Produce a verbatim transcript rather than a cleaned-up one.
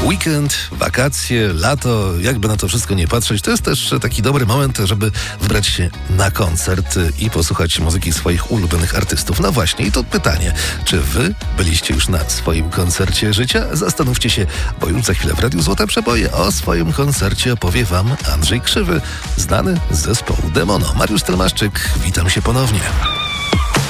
Weekend, wakacje, lato, jakby na to wszystko nie patrzeć, to jest też taki dobry moment, żeby wybrać się na koncert i posłuchać muzyki swoich ulubionych artystów. No właśnie, i to pytanie, czy wy byliście już na swoim koncercie życia? Zastanówcie się, bo już za chwilę w Radiu Złote Przeboje o swoim koncercie opowie wam Andrzej Krzywy, znany z zespołu Demono. Mariusz Stelmaszczyk, witam się ponownie.